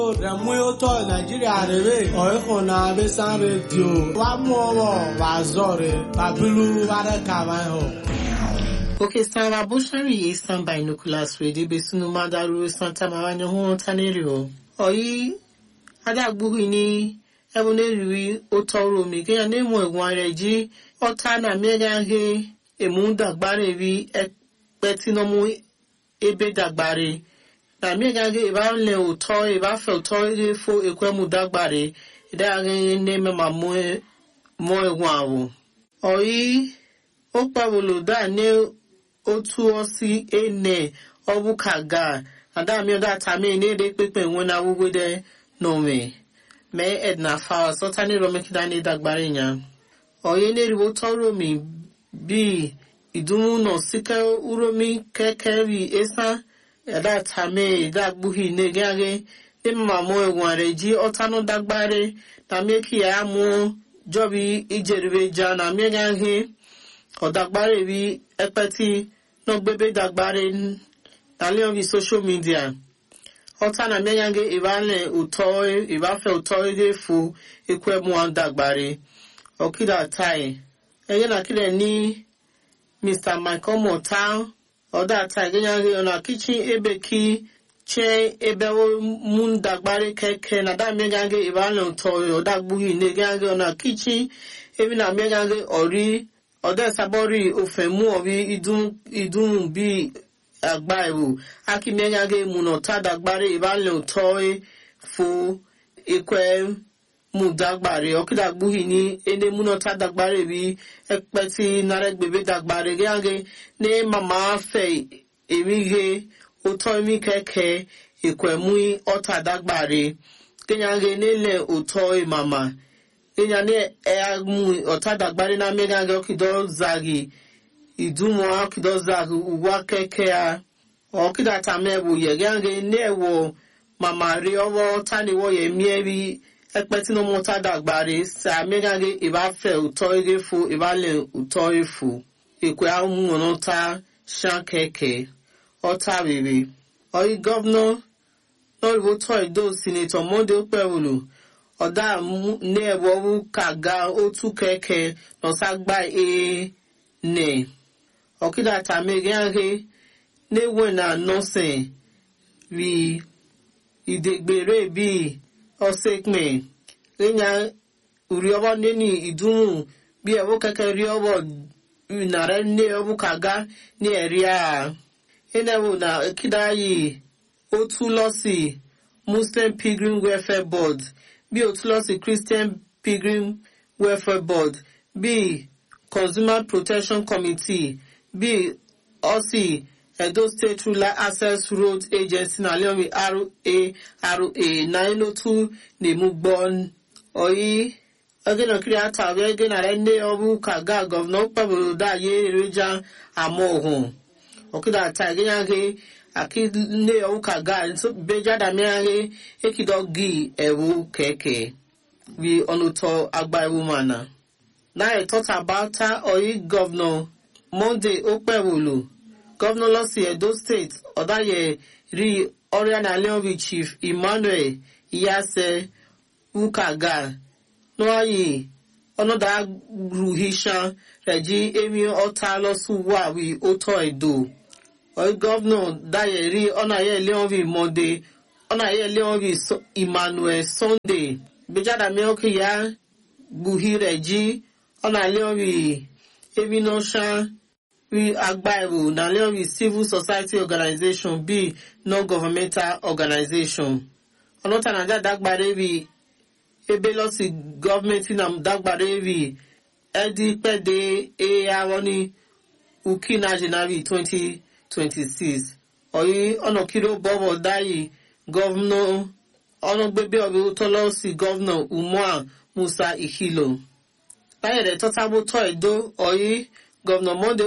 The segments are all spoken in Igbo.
Remuyo to Nigeria rebe oiko na besan radio wa muowo wa zore babilu wa de kamaho. Okay, Sarah Bushari Eastern Binoculars Radio Besunu Madaru Santa Marano Hon Tanerio. Oyi Adagbuhi ni Eboneri Otoro mi ke ane mo egwan reji ota na mega he emu dagbare bi epetino mu ebe dagbare. Na mega ge eba le oto eba fe oto ge fo ekwemu dagbare ida ge ne me mamu mo egwan wo. Oyi okpawolo da ne otu osi ene obukaga adami oda tame ne de pepe wona wugode no me edna fa so tani ro mekida ne dagbare nya oye ne riwo toro mi bi idumu no sika uromi kekeri esa ada tame dagbuhi ne gage e mamo egun reji otano dagbare na meki ya mu jobi ijeribe ja na megage odagbare bi epeti no gbebe dagbare na le on social media ota na meyange ibale utoy ibafe utoy de fu ekwemu dagbare okida tai eye na kile ni Mr. Michael Motown oda tai genyange na kitchen ebeki che ebewo mun dagbare keke na da meyange ibale utoy odagbuhi ne genyange na kitchen ebi na meyange ori Ode sabori ofemu obi idun bi agbaibu akimeyage munota dagbare ibale otoy fu ekwe mudagbare okidagbuhi ni ene munota dagbare bi ekpeti naregbebe dagbare gange ne mama fe emige otoy mi keke ekwe mu ota dagbare kenyange nele otoy mama Enyane mu otadagbare na megange okido zagi idumo okido zagi uwa keke a okidata mebu yegange newo mama ri owo tani wo ye miebi ekpeti no motadagbare sa megange iba fe utoige fu ibale utoige fu ekwe amu nota shan keke ota bibi oyi governor no ribo toy do senator Monday Okpewulu Oda ne ewo kaga otu keke no sagba ne okida ta megange ne wena no se vi idegbere bi osekme enya uriobo neni idunu bi ewo keke riobo unare ne obu kaga ni area enewo na kida yi otu losi Muslim Pilgrim Welfare Board B. Otulosi Christian Pilgrim Welfare Board. B. Consumer Protection Committee. B. OSI Edo State Rural Access Road Agency na leon RA 902 Nemugbon. Oyi again create again arende obu kaga governor Pablo da ye reja amohun. Okida ta again akide o kaga so beja da meare ekidogi ewu keke we onuto agba woman na I thought about her oyi governor Monday Okpewulu governor Losi Edo State odaye ri Oriana Leovi Chief Emmanuel Iyase ukaga no ayi onoda ruhisha reji emi otalosu wa wi oto edo Oy governor Dayeri Onaye Leonvi Monday Onaye Leonvi Emmanuel Sunday Bejada Meoki ya Buhireji Ona Leonvi Evinosha we Agbaibu na Leonvi Civil Society Organization B non-governmental organization Onota na Dagbarevi Ebelosi government na Dagbarevi Edi Pede Awoni Ukina January 2026. Oyi onokiro bobo dai governor onogbebe obi utolosi governor Umwa Musa Ihilo. Baye de totabo to Edo oyi governor Monday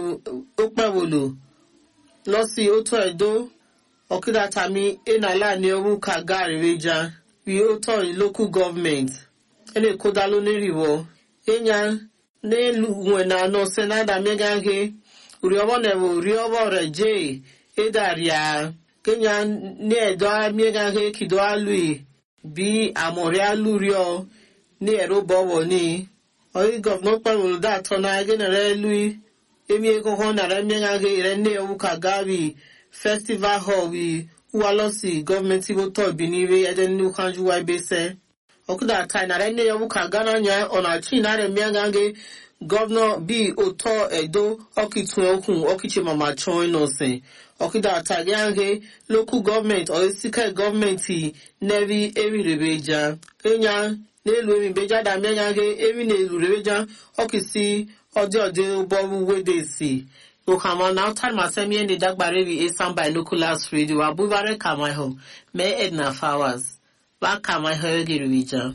Okpewulu losi oto Edo okida tami enala ni owu kagari reja wi oto local government. Ene kodalo ni riwo enya ne luwena no senada megange Uriobo nevo Uriobo reje edaria kenya ne edo amiega he kido alui bi amori alurio ne ero bowo ni oyi governor paro da tona genere lui emi ego hona amiega he re ne uka gavi festival hall wi walosi government ibo to bi ni we eden nu kanju wa bese okuda tai na re ne uka gana nya ona chi na re amiega he governor bi oto edo okitun okun okiche mama join us okida tagiange local government or sika government nevi emi rebeja kenya nelu emi beja da menyange emi nelu rebeja okisi ode bobu wedesi okama now time asemi ende dagbare bi esan by Nucleus Radio abuvare kamai ho me Edna Flowers ba kamai ho rebeja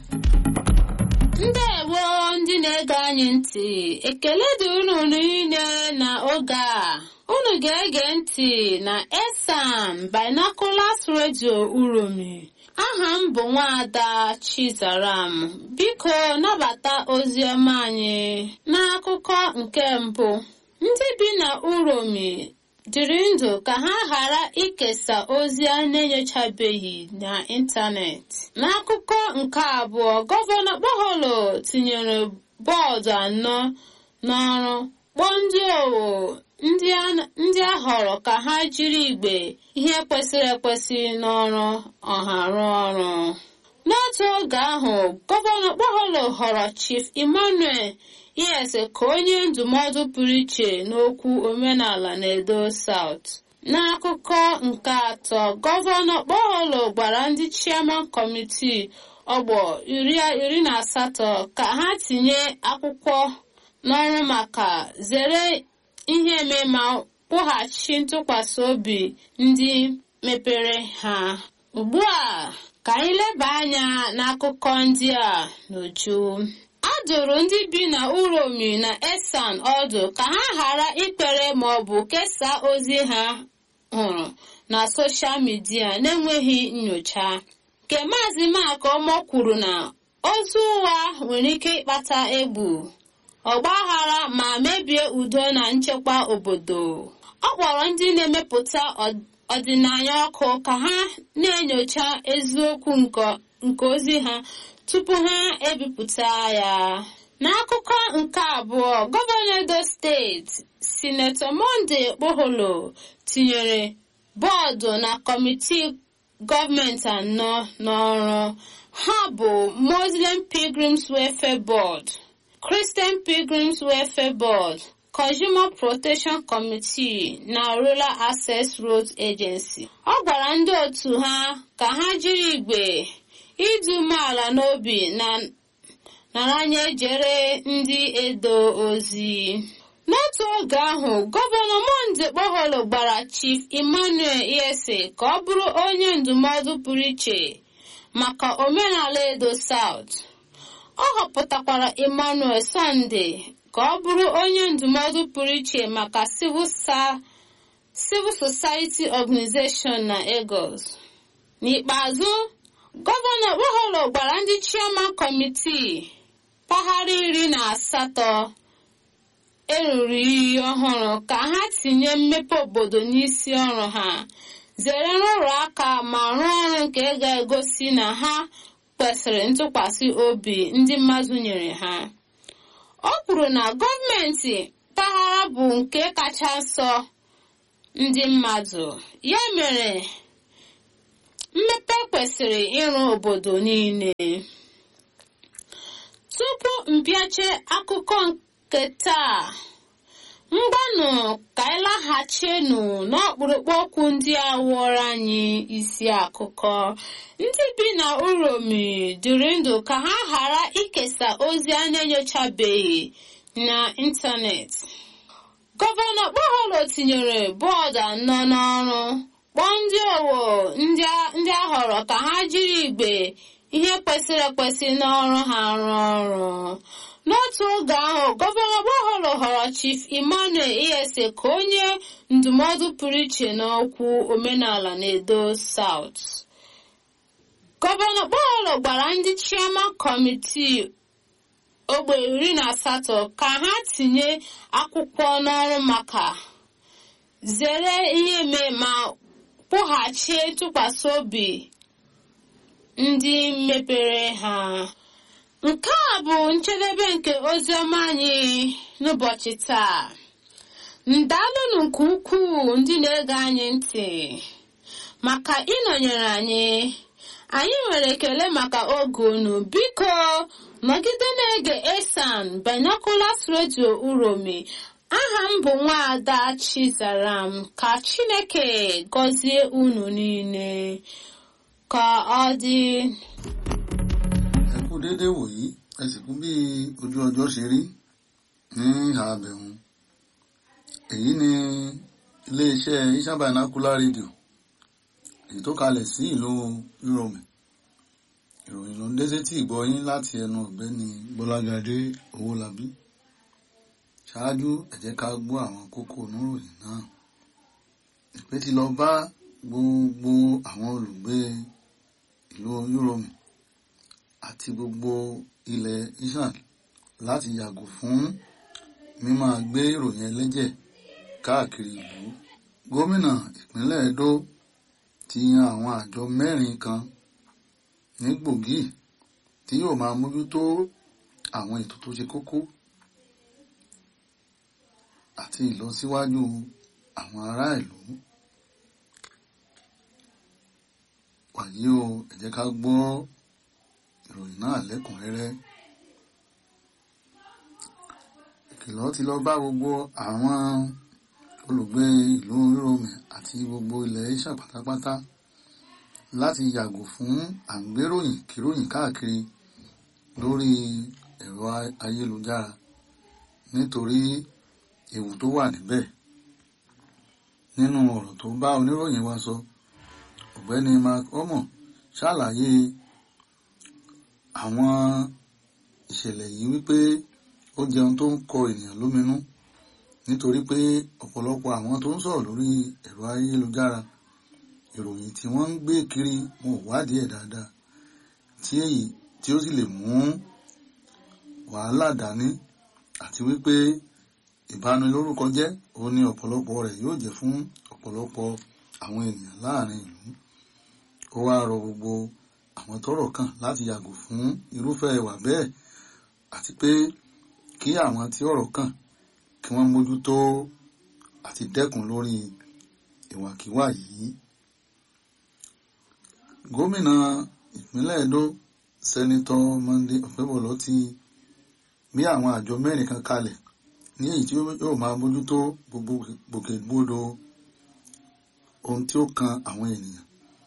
ndewo ndị na-ege anyị ntị ekele dị unu niile na oge a unu ga-ege ntị na Esan Binoculars Radio Uromi aha m bụ Nwaada Chizaram biko nabata ozi ọma anyị n'akụkọ nke mbụ ndị bi na Uromi dịrị ndụ ka ha ghara ikesa ozi a na-enyochabeghị n'ịntanetị. N'akụkọ nke abụọ, Gọvanọ Kpogholo tinyere bọọdụ 4 n'ọrụ kpọọ ndị owo ndị a họrọ ka ha jiri igbe ihe kwesịrị ekwesị n'ọrụ ọha rụọ ọrụ. N'otu oge ahụ, Gọvanọ Kpogholo họrọ Chief Emmanuel Iyese ka onye ndụmọdụ pụrụ iche n'okwu omenala n'Edo South. N'akụkọ nke atọ, Gọvanọ Kpogholo gwara ndị Chairman Committee ọgbọ 18 ka ha tinye akwụkwọ n'ọrụ maka zere ihe eme ma kwụghachi ntụkwasị obi ndị mepere ha. Ugbu a ka anyị leba anya n'akụkọ ndị a n'uju. A dụrụ ndị bi na Uromi na Esan ọdụ ka ha ghara ikpere maọbụ kesaa ozi ha hụrụ na soshal midia na-enweghị nnyocha. Nke Maazị Makomo kwuru na ozi ụgha nwere ike ịkpata egbu, ọgbaghara ma mebie udo na nchekwa obodo. Ọ kpọrọ ndị na-emepụta ọdịnaya ọkụ ka ha na-enyocha eziokwu nke ozi ha tupu ha ebipụta ya. N'akụkọ nke abụọ, Gọvanọ Edo steeti Sinetọ Monday Kpogholo tinyere bọọdụ na kọmitii gọọmenti 4 n'ọrụ. Ha bụ Muslim Pilgrims Welfare Board, Christian Pilgrims Welfare Board, Consumer Protection Committee na Rural Access Road Agency. Ọ gwara ndị otu ha ka ha jiri igbe ịdị umeala n'obi na naranye jere ndị Edo ozi. N'otu oge ahụ, Gọvanọ Monday Kpogholo gbara Chief Emmanuel Iyese ka ọ bụrụ onye ndụmọdụ pụrụ iche maka omenala Edo South. Ọ họpụtakwara Emmanuel Sunday ka ọ bụrụ onye ndụmọdụ pụrụ iche maka Civil Society Organization na Lagos. N'ikpeazụ, Gọvanọ Kpogholo gwara ndị Chairman Committee mpaghara 18 eruru iyi ọhụrụ ka ha tinye mmepe obodo n'isi ọrụ ha, zere nrụrụ aka ma rụọ ọrụ nke ga-egosi na ha kwesịrị ntụkwasị obi ndị mmadụ nyere ha. O kwuru na gọọmenti mpaghara bụ nke kacha nsọ ndị mmadụ, ya mere mmepe kwesịrị ịrụ obodo niile. Tupu mpịache akụkọ nke taa, mgbanụ ka anyị laghachienụ n'ọkpụrụkpụ okwu ndị a wụọrọ anyị isi akụkọ. Ndị bi na Uromi dịrị ndụ ka ha ghara ikesa ozi a na-enyochabeghị n'ịntanetị. Gọvanọ Kpogholo tinyere bọọdụ 4 n'ọrụ kpọọ ndị owo ndị a họrọ ka ha jiri igbe ihe kwesịrị ekwesị n'ọrụ ha rụọ ọrụ. N'otu oge ahụ, Gọvanọ Kpogholo họrọ Chief Emmanuel Iyese ka onye ndụmọdụ pụrụ iche n'okwu omenala n'Edo South. Gọvanọ Kpogholo gwara ndị Chairman Committee ogbe 18 ka ha tinye akwụkwọ n'ọrụ maka zere ihe eme ma kpọghachi ntụkwasị obi ndị mepere ha. Nke a bụ njedebe nke oziọma anyị n'ụbọchị taa. Ndalụnụ nke ukwuu ndị na-ege anyị ntị maka ịnọnyere anyị. Anyị nwere ekele maka oge unu. Biko nọgide na-ege Esan Binoculars Radio Uromi. Aha m bụ Nwaada Chizaram. Ka Chineke gọzie unu niile. Ka ọ dị. Ẹ kú déédéé wòyí, ẹ sì kú bí ojú ọjọ́ ṣe rí ní ìhà abẹ̀hún. Èyí ni iléeṣẹ́ Esan Binocular Radio, èyí tó kalẹ̀ sí ìlú Uromi. Ìròyìn ló ń dé sétí ìgbọ́ yín láti ẹnu ọ̀gbẹ́ni Gbọ́lágadé Owólabí. Ṣáájú ẹ jẹ́ ká gbọ́ àwọn kókó oníròyìn náà. Ìpè ti lọ bá gbogbo àwọn olùgbé ìlú Uromi àti gbogbo ilẹ̀ Esan láti yàgò fún mímáa gbé ìròyìn ẹlẹ́jẹ̀ káàkiri ìlú. Gómìnà ìpínlẹ̀ Edo ti yan àwọn àjọ 4 kan ní gbòógì tí yóò máa mójútó àwọn ètò tó ṣe kókó àti ìlọsíwájú àwọn ará ìlú. Wàyí o, ẹ jẹ́ ká gbọ́ ìròyìn náà lẹ́kùnrẹ́rẹ́. Ìkìlọ̀ ti lọ bá gbogbo àwọn olùgbé ìlú Uromi àti gbogbo ilẹ̀ Esan pátápátá láti yàgò fún àǹgbéròyìn kíròyìn káàkiri lórí ẹ̀rọ ayélujára nítorí ewu tó wà níbẹ̀. Nínú ọ̀rọ̀ tó bá oníròyìn wa sọ, ọ̀gbẹ́ni Mark Omo ṣàlàyé àwọn ìṣẹ̀lẹ̀ yìí wípé ó jẹun tó ń kọ ènìyàn lóminú nítorí pé ọ̀pọ̀lọpọ̀ àwọn tó ń sọ̀rọ̀ lórí ẹ̀rọ ayélujára, ìròyìn tí wọ́n ń gbé kiri wọn ò wádìí ẹ̀ dáadáa, tí ó sì lè mú wàhálà dání, àti wípé ìbanilórúkọ jẹ́ òun ni ọ̀pọ̀lọpọ̀ rẹ̀ yóò jẹ́ fún ọ̀pọ̀lọpọ̀ àwọn ènìyàn láàrin ìlú. Ó wá rọ gbogbo àwọn tọ́rọ̀ kàn láti yàgò fún irúfẹ́ ìwà bẹ́ẹ̀, àti pé kí àwọn tí ọ̀rọ̀ kàn kí wọ́n mójútó àti dẹ́kun lórí ìwàkiwà yìí. Gómìnà ìpínlẹ̀ Edo Sẹ́nitọ̀ Monday Okpebholo ti gbé àwọn àjọ 4 kan kalẹ̀ ní èyí tí yóò máa mójútó gbogbo gbòkègbodò ohun tí ó kan àwọn ènìyàn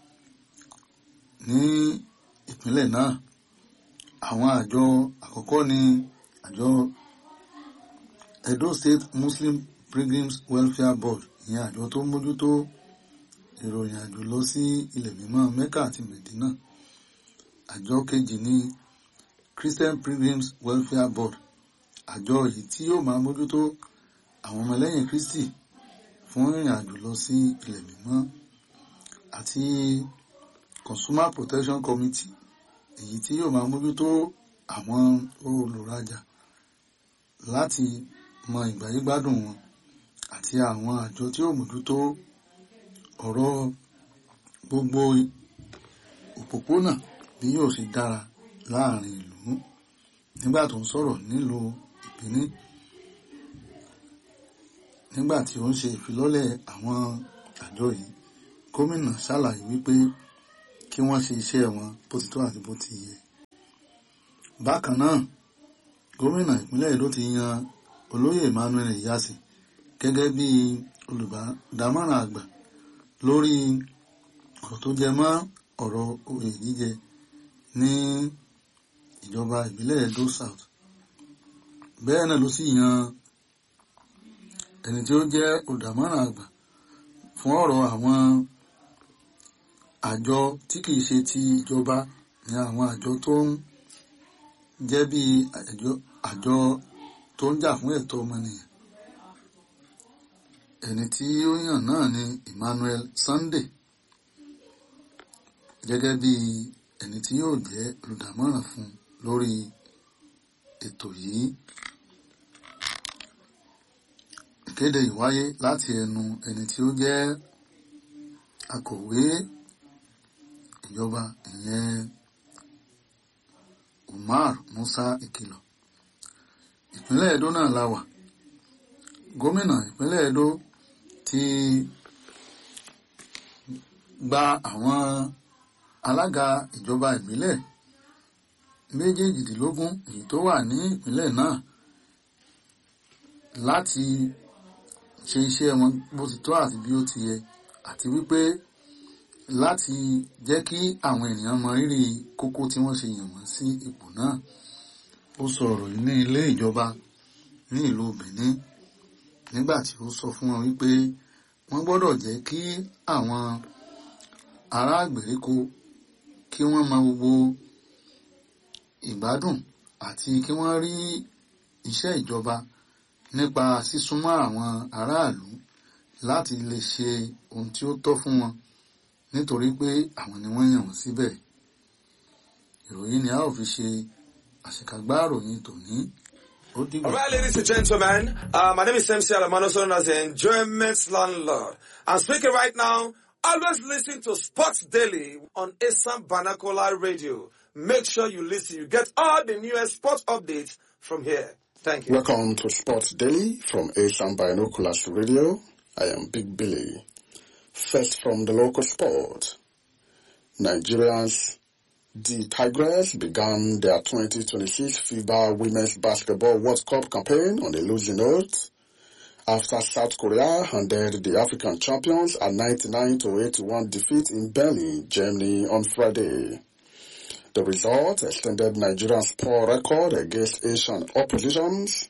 ní ìpínlẹ̀ náà. Àwọn àjọ àkọ́kọ́ ni àjọ Edo State Muslim Pilgrims Welfare Board, ìyẹn àjọ tó mójútó ìròyìn àjò lọ sí ilẹ̀ mímọ́ Mecca àti Medina. Àjọ kejì ni Christian Pilgrims Welfare Board, àjọ yìí tí yóò máa mójútó àwọn ọmọlẹ́yìn Kristi fún ìrìn àjò lọ sí ilẹ̀ mímọ́. Àti Consumer Protection Committee, èyí tí yóò máa mójútó àwọn olùrajà láti mọ ìgbáyégbádùn wọn, àti àwọn àjọ tí yóò mójútó ọ̀rọ̀ gbogbo òpópónà bí yóò ṣe dára láàrin ìlú. Nígbà tó ń sọ̀rọ̀ nílùú Ìpínní, nígbà tí ó ń ṣe ìfilọ́lẹ̀ àwọn àjọ yìí, gómìnà ṣàlàyé wípé kí wọ́n ṣe iṣẹ́ wọn bó ti tó àti bó ti yẹ. Bákan náà, gómìnà ìpínlẹ̀ Edo ti yan olóyè Emmanuel Iyasi gẹ́gẹ́ bí olùdámọ̀ràn àgbà lórí ọ̀rọ̀ tó jẹ mọ́ ọ̀rọ̀ oyè jíjẹ ní ìjọba ìbílẹ̀ Edo South. Bẹ́ẹ̀ náà ló sì yan ẹni tí ó jẹ́ olùdámọ̀ràn àgbà fún ọ̀rọ̀ àwọn àjọ tí kìí ṣe ti ìjọba, ní àwọn àjọ tó ń jẹ́ bí àjọ tó ń jà fún ẹ̀tọ́ ọmọnìyàn. Ẹni tí ó yàn náà ni Emmanuel Sunday gẹ́gẹ́ bí ẹni tí yóò jẹ́ olùdámọ̀ràn fún lórí ètò yìí. Ìkéde yìí wáyé láti ẹnu ẹni tí ó jẹ́ akọ̀wé ìjọba ìyẹn Umar Musa Ìkìlọ̀. Ìpínlẹ̀ Edo náà la wà. Gómìnà ìpínlẹ̀ Edo ti gba àwọn alága ìjọba ìbílẹ̀ 18 èyí tó wà ní ìpínlẹ̀ náà láti ṣe iṣẹ́ wọn bó ti tọ́ àti bí ó ti yẹ, àti wípé láti jẹ́ kí àwọn ènìyàn mọ rírì kókó tí wọ́n ṣe yàn wọ́n sí ipò náà. Ó sọ ọ̀rọ̀ yìí ní ilé ìjọba ní ìlú Benin nígbà tí ó sọ fún wọn wípé wọ́n gbọ́dọ̀ jẹ́ kí àwọn ará ìgbèríko kí wọ́n mọ gbogbo ìgbádùn àti kí wọ́n rí iṣẹ́ ìjọba nípa sísúnmọ́ àwọn aráàlú láti lè ṣe ohun tí ó tọ́ fún wọn nítorí pé àwọn ni wọ́n yàn wọ́n síbẹ̀. Ìròyìn ni a ó fi ṣe àṣekágbá ìròyìn tòní. Ó dìgbà. All right, ladies and gentlemen, my name is MC Alamano, known as the Enjoyment Landlord. I'm speaking right now. Always listen to Sports Daily on Asam Banakola Radio. Make sure you listen. You get all the newest sports updates from here. Thank you. Welcome to Sports Daily from Asam Binoculars Radio. I am Big Billy. First from the local sport. Nigerians, the Tigers began their 2026 FIBA Women's Basketball World Cup campaign on a losing note after South Korea handed the African champions a 99-81 defeat in Berlin, Germany on Friday. The result extended Nigeria's poor record against Asian oppositions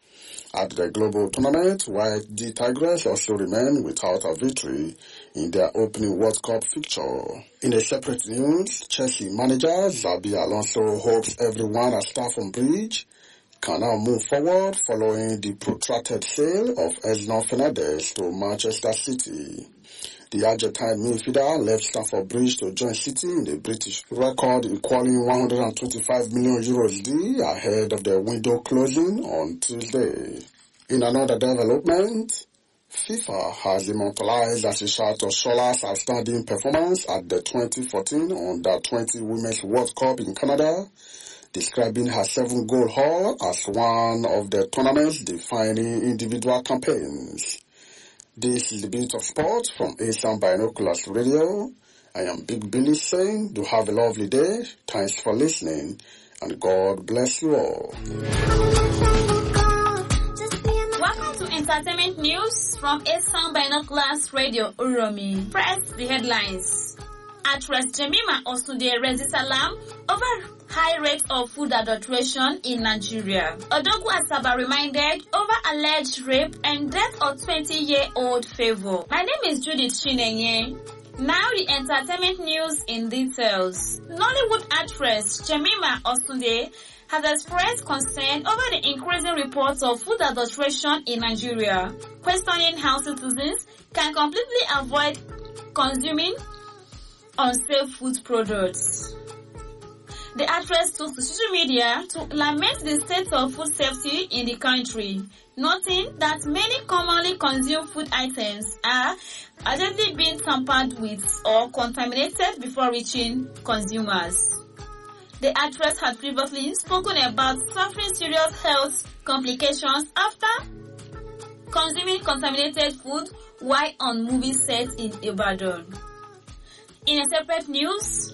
at the global tournament, while the Tigers also remain without a victory in their opening World Cup fixture. In a separate news, Chelsea manager Xabi Alonso hopes everyone at Stamford Bridge can now move forward following the protracted sale of Enzo Fernandez to Manchester City. The Argentine midfielder left Stamford Bridge to join City in the British record equaling €125 million ahead of the window closing on Tuesday. In another development, FIFA has immortalized Asisha Toshola's outstanding performance at the 2014 Under-20 Women's World Cup in Canada, describing her 7-goal haul as one of the tournament's defining individual campaigns. This is the Bit of Sport from Asam Binoculars Radio. I am Big Billy saying, do have a lovely day. Thanks for listening, and God bless you all. Welcome to Entertainment News from Asam Binoculars Radio Uromi. Press the headlines. Actress Jemima Osunde raises alarm over high rate of food adulteration in Nigeria. Odogwu Asaba reminded over alleged rape and death of 20-year-old Favour. My name is Judith Chinenye. Now the entertainment news in details. Nollywood actress Jemima Osunde has expressed concern over the increasing reports of food adulteration in Nigeria, questioning how citizens can completely avoid consuming unsafe food products. The actress took to social media to lament the state of food safety in the country, noting that many commonly consumed food items are allegedly being tampered with or contaminated before reaching consumers. The actress had previously spoken about suffering serious health complications after consuming contaminated food while on movie sets in Ibadan. In a separate news,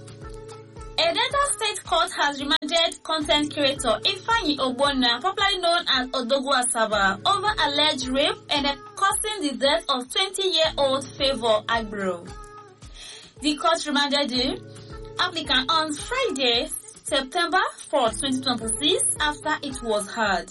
a Delta State Court has remanded content creator Ifeanyi Ogbonna, popularly known as Odogwu Asaba, over alleged rape and causing the death of 20-year-old Favour Agbero. The court remanded the applicant on Friday, September 4, 2026, after it was heard.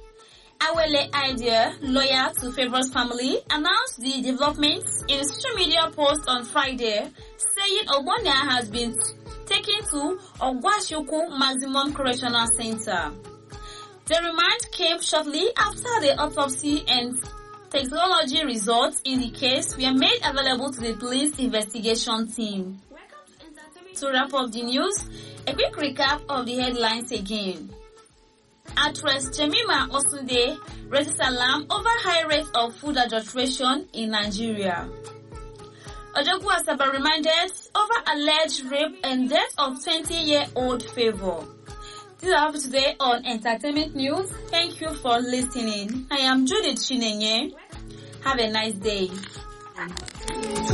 Awele Idea, lawyer to Favour's family, announced the developments in a social media post on Friday, saying Ogbonna has been taken to Ogwashuku Maximum Correctional Center. The remand came shortly after the autopsy and toxicology results in the case were made available to the police investigation team. To wrap up the news, a quick recap of the headlines again. Actress Jemima Osunde raises alarm over high rates of food adulteration in Nigeria. Ojogwu Asaba reminded over alleged rape and death of 20-year-old Favor. This is all for today on Entertainment News. Thank you for listening. I am Judith Chinenye. Have a nice day.